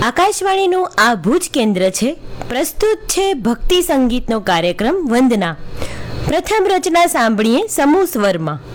આકાશવાણીનું આ ભુજ કેન્દ્ર છે. પ્રસ્તુત છે ભક્તિ સંગીતનો કાર્યક્રમ વંદના. પ્રથમ રચના સાંભળીએ સમૂહ સ્વરમાં.